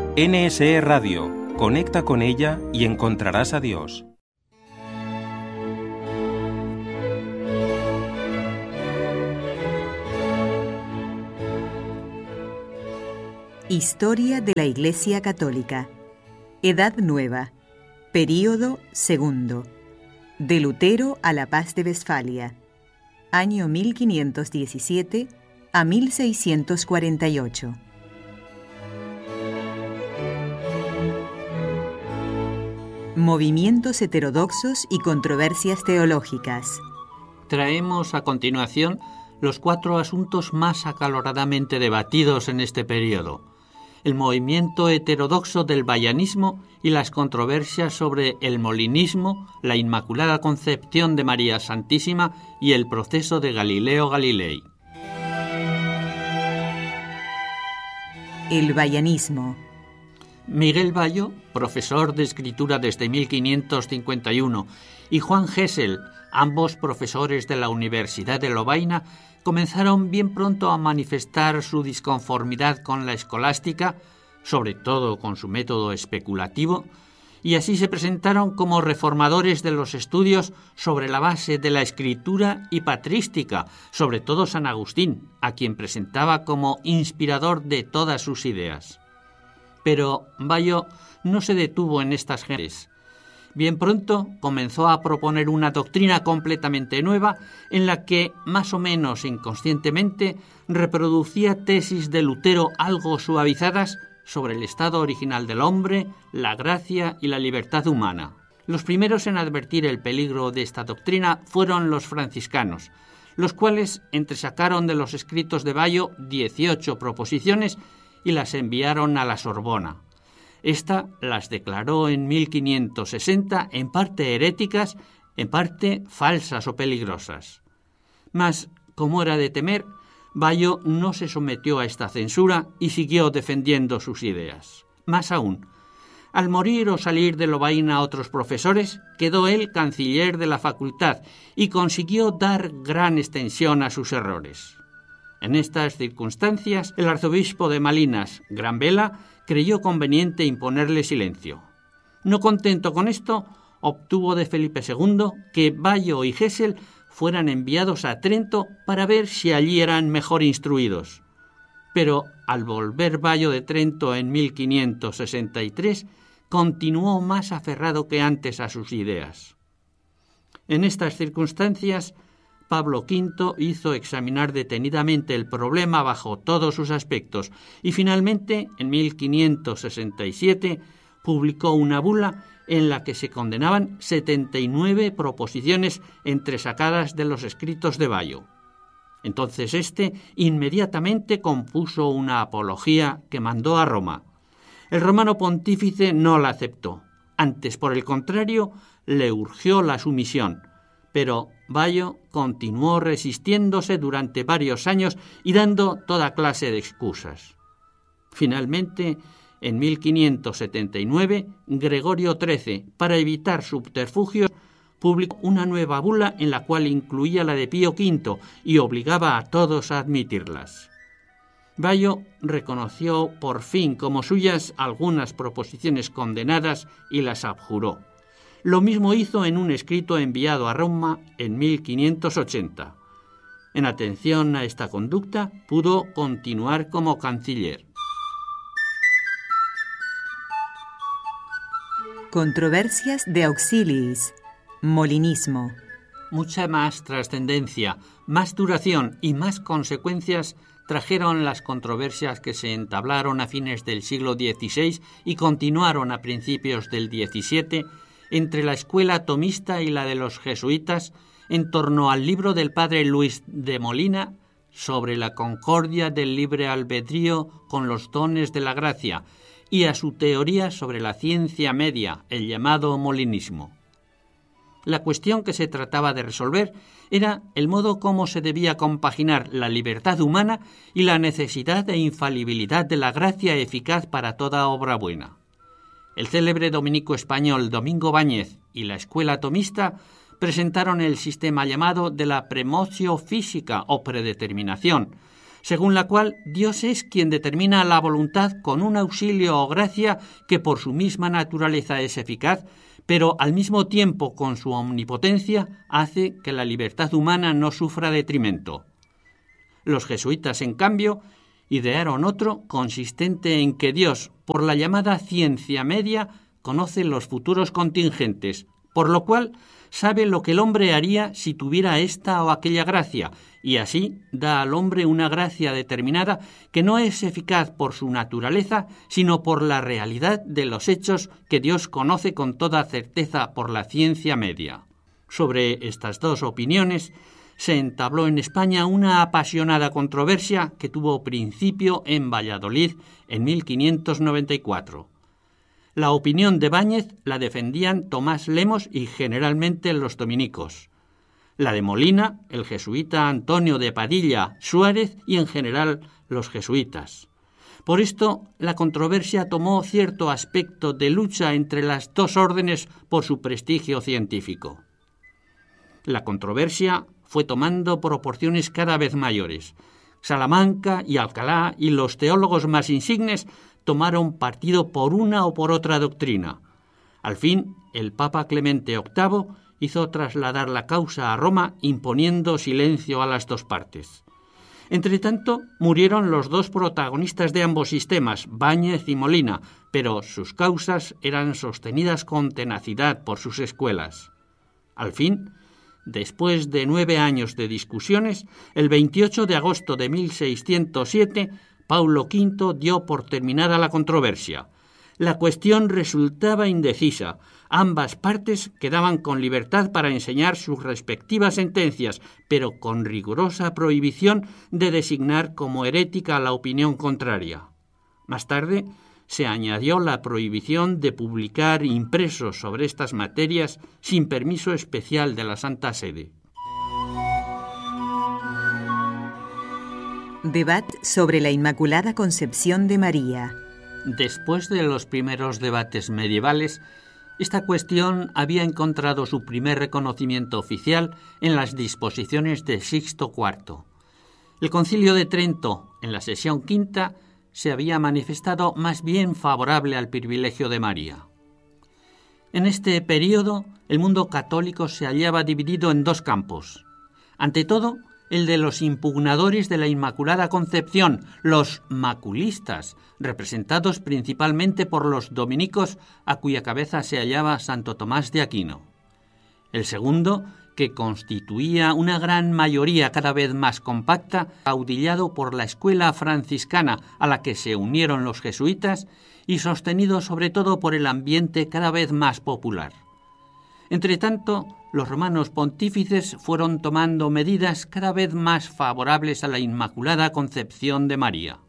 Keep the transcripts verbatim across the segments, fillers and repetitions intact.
N S E Radio. Conecta con ella y encontrarás a Dios. Historia de la Iglesia Católica. Edad Nueva. Período segundo. De Lutero a la Paz de Westfalia. Año mil quinientos diecisiete a mil seiscientos cuarenta y ocho. Movimientos heterodoxos y controversias teológicas. Traemos a continuación los cuatro asuntos más acaloradamente debatidos en este período: el movimiento heterodoxo del bayanismo y las controversias sobre el molinismo, la Inmaculada Concepción de María Santísima y el proceso de Galileo Galilei. El bayanismo. Miguel Bayo, profesor de escritura desde mil quinientos cincuenta y uno, y Juan Gesell, ambos profesores de la Universidad de Lovaina, comenzaron bien pronto a manifestar su disconformidad con la escolástica, sobre todo con su método especulativo, y así se presentaron como reformadores de los estudios sobre la base de la escritura y patrística, sobre todo San Agustín, a quien presentaba como inspirador de todas sus ideas. Pero Bayo no se detuvo en estas gentes. Bien pronto comenzó a proponer una doctrina completamente nueva en la que, más o menos inconscientemente, reproducía tesis de Lutero algo suavizadas sobre el estado original del hombre, la gracia y la libertad humana. Los primeros en advertir el peligro de esta doctrina fueron los franciscanos, los cuales entresacaron de los escritos de Bayo dieciocho proposiciones y las enviaron a la Sorbona. Esta las declaró en mil quinientos sesenta en parte heréticas, en parte falsas o peligrosas. Mas, como era de temer, Bayo no se sometió a esta censura y siguió defendiendo sus ideas. Más aún, al morir o salir de Lovaina otros profesores, quedó él canciller de la facultad y consiguió dar gran extensión a sus errores. En estas circunstancias, el arzobispo de Malinas, Gran Vela, creyó conveniente imponerle silencio. No contento con esto, obtuvo de Felipe segundo que Bayo y Gesell fueran enviados a Trento para ver si allí eran mejor instruidos. Pero al volver Bayo de Trento en mil quinientos sesenta y tres, continuó más aferrado que antes a sus ideas. En estas circunstancias, Pablo quinto hizo examinar detenidamente el problema bajo todos sus aspectos y finalmente, en mil quinientos sesenta y siete, publicó una bula en la que se condenaban setenta y nueve proposiciones entresacadas de los escritos de Bayo. Entonces éste inmediatamente compuso una apología que mandó a Roma. El romano pontífice no la aceptó. Antes, por el contrario, le urgió la sumisión. Pero Bayo continuó resistiéndose durante varios años y dando toda clase de excusas. Finalmente, en mil quinientos setenta y nueve, Gregorio trece, para evitar subterfugios, publicó una nueva bula en la cual incluía la de Pío quinto y obligaba a todos a admitirlas. Bayo reconoció por fin como suyas algunas proposiciones condenadas y las abjuró. Lo mismo hizo en un escrito enviado a Roma en mil quinientos ochenta. En atención a esta conducta, pudo continuar como canciller. Controversias de Auxiliis. Molinismo. Mucha más trascendencia, más duración y más consecuencias trajeron las controversias que se entablaron a fines del siglo dieciséis y continuaron a principios del diecisiete entre la escuela tomista y la de los jesuitas en torno al libro del padre Luis de Molina sobre la concordia del libre albedrío con los dones de la gracia y a su teoría sobre la ciencia media, el llamado molinismo. La cuestión que se trataba de resolver era el modo como se debía compaginar la libertad humana y la necesidad e infalibilidad de la gracia eficaz para toda obra buena. El célebre dominico español Domingo Báñez y la escuela tomista presentaron el sistema llamado de la premotio física o predeterminación, según la cual Dios es quien determina la voluntad con un auxilio o gracia que por su misma naturaleza es eficaz, pero al mismo tiempo con su omnipotencia hace que la libertad humana no sufra detrimento. Los jesuitas, en cambio, idearon otro consistente en que Dios, por la llamada ciencia media, conoce los futuros contingentes, por lo cual sabe lo que el hombre haría si tuviera esta o aquella gracia, y así da al hombre una gracia determinada que no es eficaz por su naturaleza, sino por la realidad de los hechos que Dios conoce con toda certeza por la ciencia media. Sobre estas dos opiniones se entabló en España una apasionada controversia que tuvo principio en Valladolid en mil quinientos noventa y cuatro. La opinión de Báñez la defendían Tomás Lemos y generalmente los dominicos. La de Molina, el jesuita Antonio de Padilla Suárez y en general los jesuitas. Por esto, la controversia tomó cierto aspecto de lucha entre las dos órdenes por su prestigio científico. La controversia fue tomando proporciones cada vez mayores. Salamanca y Alcalá y los teólogos más insignes tomaron partido por una o por otra doctrina. Al fin, el Papa Clemente octavo hizo trasladar la causa a Roma, imponiendo silencio a las dos partes. Entretanto, murieron los dos protagonistas de ambos sistemas, Báñez y Molina, pero sus causas eran sostenidas con tenacidad por sus escuelas. Al fin, después de nueve años de discusiones, el veintiocho de agosto de mil seiscientos siete, Paulo quinto dio por terminada la controversia. La cuestión resultaba indecisa. Ambas partes quedaban con libertad para enseñar sus respectivas sentencias, pero con rigurosa prohibición de designar como herética a la opinión contraria. Más tarde se añadió la prohibición de publicar impresos sobre estas materias sin permiso especial de la Santa Sede. Debate sobre la Inmaculada Concepción de María. Después de los primeros debates medievales, esta cuestión había encontrado su primer reconocimiento oficial en las disposiciones de Sixto cuarto. El Concilio de Trento, en la sesión quinta, se había manifestado más bien favorable al privilegio de María. En este período, el mundo católico se hallaba dividido en dos campos. Ante todo, el de los impugnadores de la Inmaculada Concepción, los maculistas, representados principalmente por los dominicos, a cuya cabeza se hallaba Santo Tomás de Aquino. El segundo, que constituía una gran mayoría cada vez más compacta, audillado por la escuela franciscana a la que se unieron los jesuitas y sostenido sobre todo por el ambiente cada vez más popular. Entretanto, los romanos pontífices fueron tomando medidas cada vez más favorables a la Inmaculada Concepción de María.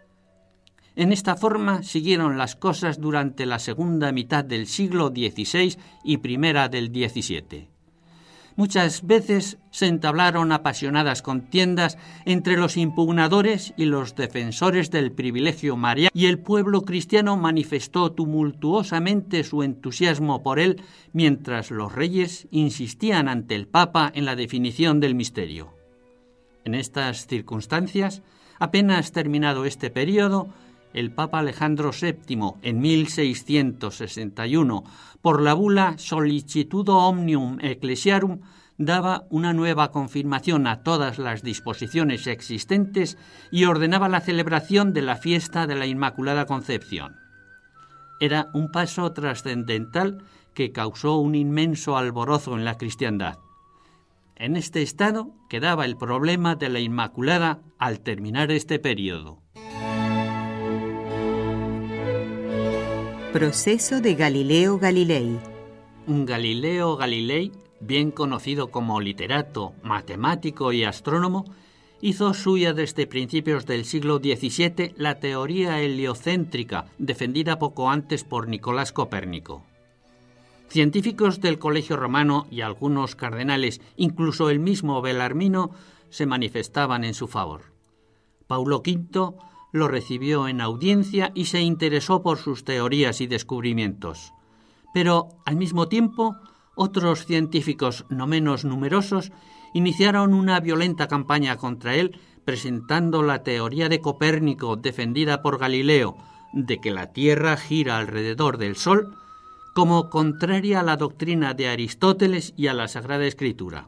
En esta forma siguieron las cosas durante la segunda mitad del siglo dieciséis y primera del diecisiete. Muchas veces se entablaron apasionadas contiendas entre los impugnadores y los defensores del privilegio mariano, y el pueblo cristiano manifestó tumultuosamente su entusiasmo por él, mientras los reyes insistían ante el Papa en la definición del misterio. En estas circunstancias, apenas terminado este período, el Papa Alejandro séptimo, en mil seiscientos sesenta y uno, por la bula Solicitudo Omnium Ecclesiarum, daba una nueva confirmación a todas las disposiciones existentes y ordenaba la celebración de la fiesta de la Inmaculada Concepción. Era un paso trascendental que causó un inmenso alborozo en la cristiandad. En este estado quedaba el problema de la Inmaculada al terminar este período. Proceso de Galileo Galilei. Galileo Galilei, bien conocido como literato, matemático y astrónomo, hizo suya desde principios del siglo diecisiete la teoría heliocéntrica, defendida poco antes por Nicolás Copérnico. Científicos del Colegio Romano y algunos cardenales, incluso el mismo Belarmino, se manifestaban en su favor. Paulo quinto lo recibió en audiencia y se interesó por sus teorías y descubrimientos. Pero, al mismo tiempo, otros científicos no menos numerosos iniciaron una violenta campaña contra él presentando la teoría de Copérnico defendida por Galileo de que la Tierra gira alrededor del Sol como contraria a la doctrina de Aristóteles y a la Sagrada Escritura.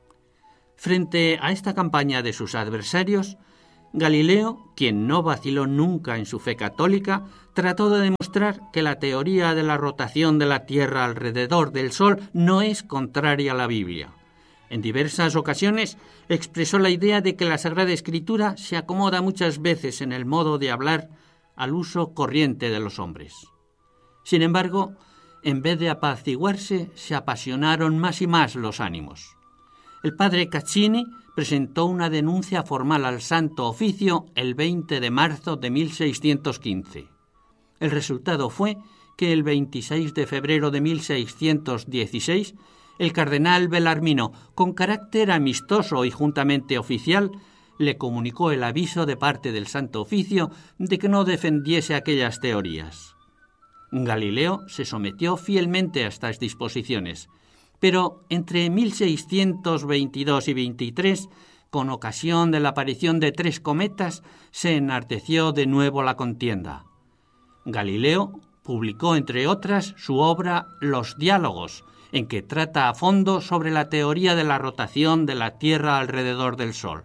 Frente a esta campaña de sus adversarios, Galileo, quien no vaciló nunca en su fe católica, trató de demostrar que la teoría de la rotación de la Tierra alrededor del Sol no es contraria a la Biblia. En diversas ocasiones expresó la idea de que la Sagrada Escritura se acomoda muchas veces en el modo de hablar al uso corriente de los hombres. Sin embargo, en vez de apaciguarse, se apasionaron más y más los ánimos. El padre Caccini presentó una denuncia formal al Santo Oficio el veinte de marzo de mil seiscientos quince. El resultado fue que el veintiséis de febrero de mil seiscientos dieciséis, el cardenal Bellarmino, con carácter amistoso y juntamente oficial, le comunicó el aviso de parte del Santo Oficio de que no defendiese aquellas teorías. Galileo se sometió fielmente a estas disposiciones, pero entre mil seiscientos veintidós y veintitrés, con ocasión de la aparición de tres cometas, se enardeció de nuevo la contienda. Galileo publicó, entre otras, su obra Los Diálogos, en que trata a fondo sobre la teoría de la rotación de la Tierra alrededor del Sol.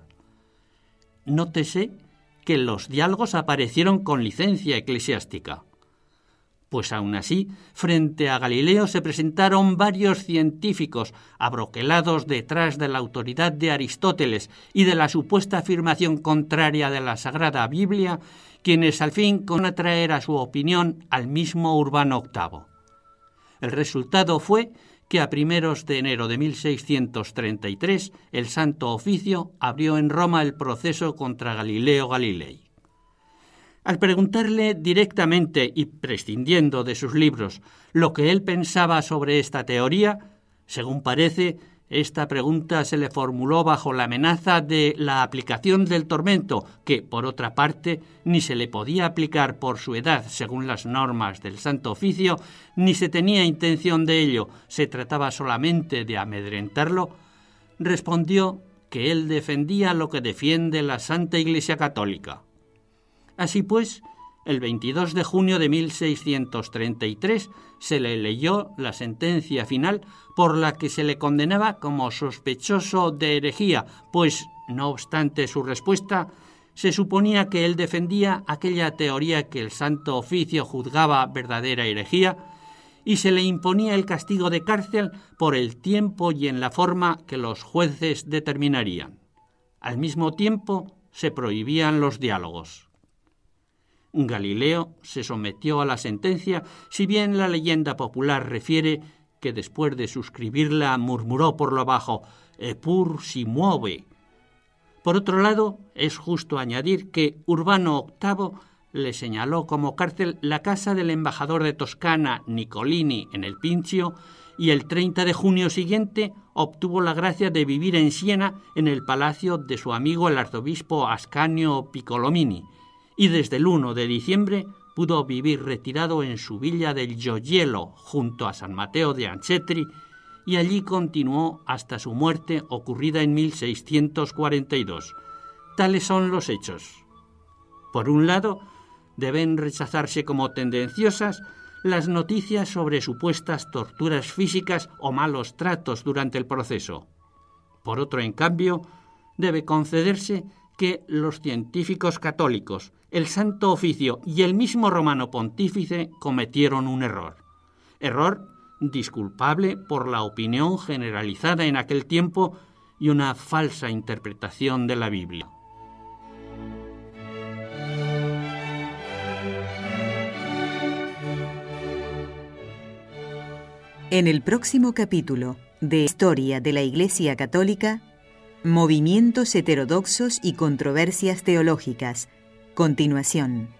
Nótese que los diálogos aparecieron con licencia eclesiástica. Pues aún así, frente a Galileo se presentaron varios científicos abroquelados detrás de la autoridad de Aristóteles y de la supuesta afirmación contraria de la Sagrada Biblia, quienes al fin con atraer a su opinión al mismo Urbano octavo. El resultado fue que a primeros de enero de mil seiscientos treinta y tres el Santo Oficio abrió en Roma el proceso contra Galileo Galilei. Al preguntarle directamente y prescindiendo de sus libros lo que él pensaba sobre esta teoría, según parece, esta pregunta se le formuló bajo la amenaza de la aplicación del tormento, que, por otra parte, ni se le podía aplicar por su edad según las normas del Santo Oficio, ni se tenía intención de ello, se trataba solamente de amedrentarlo. Respondió que él defendía lo que defiende la Santa Iglesia Católica. Así pues, el veintidós de junio de mil seiscientos treinta y tres se le leyó la sentencia final por la que se le condenaba como sospechoso de herejía, pues, no obstante su respuesta, se suponía que él defendía aquella teoría que el Santo Oficio juzgaba verdadera herejía, y se le imponía el castigo de cárcel por el tiempo y en la forma que los jueces determinarían. Al mismo tiempo, se prohibían los diálogos. Galileo se sometió a la sentencia, si bien la leyenda popular refiere que después de suscribirla murmuró por lo bajo «Eppur si muove». Por otro lado, es justo añadir que Urbano octavo le señaló como cárcel la casa del embajador de Toscana Nicolini en el Pincio y el treinta de junio siguiente obtuvo la gracia de vivir en Siena en el palacio de su amigo el arzobispo Ascanio Piccolomini, y desde el uno de diciembre pudo vivir retirado en su villa del Gioiello, junto a San Mateo de Ancetri, y allí continuó hasta su muerte ocurrida en mil seiscientos cuarenta y dos. Tales son los hechos. Por un lado, deben rechazarse como tendenciosas las noticias sobre supuestas torturas físicas o malos tratos durante el proceso. Por otro, en cambio, debe concederse que los científicos católicos, el Santo Oficio y el mismo Romano Pontífice cometieron un error. Error disculpable por la opinión generalizada en aquel tiempo y una falsa interpretación de la Biblia. En el próximo capítulo de Historia de la Iglesia Católica, movimientos heterodoxos y controversias teológicas. Continuación.